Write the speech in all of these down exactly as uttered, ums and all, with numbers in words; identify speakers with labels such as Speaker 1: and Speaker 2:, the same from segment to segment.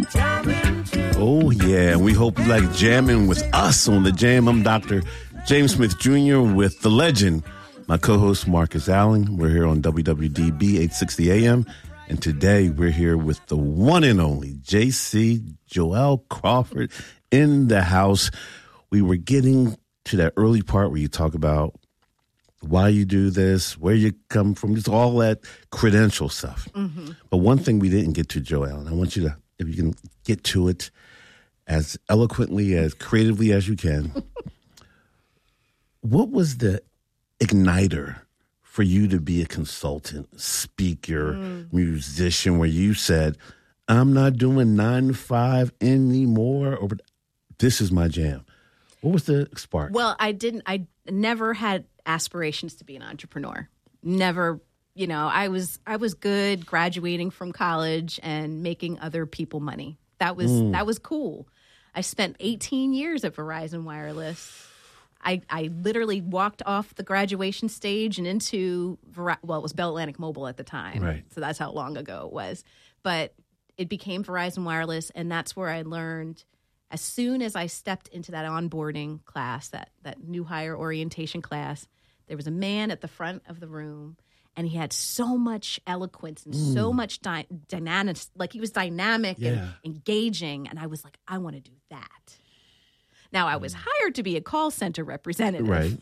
Speaker 1: Oh, yeah. We hope you like jamming with us on The Jam. I'm Doctor James Smith Junior with the legend, my co-host Marcus Allen. We're here on W W D B eight sixty A M. And today we're here with the one and only J C Joel Crawford in the house. We were getting to that early part where you talk about why you do this, where you come from, just all that credential stuff. Mm-hmm. But one thing we didn't get to, Joel, and I want you to, if you can get to it as eloquently, as creatively as you can. What was the igniter for you to be a consultant, speaker, mm. musician, where you said, I'm not doing nine to five anymore, or this is my jam? What was the spark?
Speaker 2: Well, I didn't, I never had aspirations to be an entrepreneur. Never, you know, I was, I was good graduating from college and making other people money. That was, mm. that was cool. I spent eighteen years at Verizon Wireless. I, I literally walked off the graduation stage and into, Ver- well, it was Bell Atlantic Mobile at the time.
Speaker 1: Right.
Speaker 2: So that's how long ago it was. But it became Verizon Wireless, and that's where I learned, as soon as I stepped into that onboarding class, that, that new hire orientation class, there was a man at the front of the room, and he had so much eloquence and mm. so much dy- dynamic, like he was dynamic yeah. and engaging. And I was like, I want to do that. Now, I was hired to be a call center representative.
Speaker 1: Right.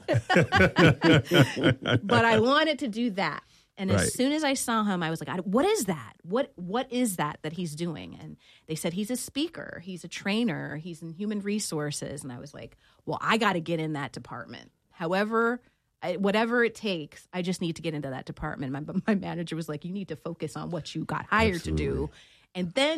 Speaker 2: But I wanted to do that. And as
Speaker 1: right.
Speaker 2: soon as I saw him, I was like, what is that? What What is that that he's doing? And they said, he's a speaker. He's a trainer. He's in human resources. And I was like, well, I got to get in that department. However, I, whatever it takes, I just need to get into that department. My, my manager was like, you need to focus on what you got hired Absolutely. to do. And then